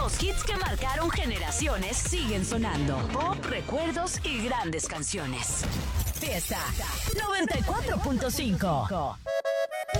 Los hits que marcaron generaciones siguen sonando. Pop, recuerdos y grandes canciones. Fiesta 94.5.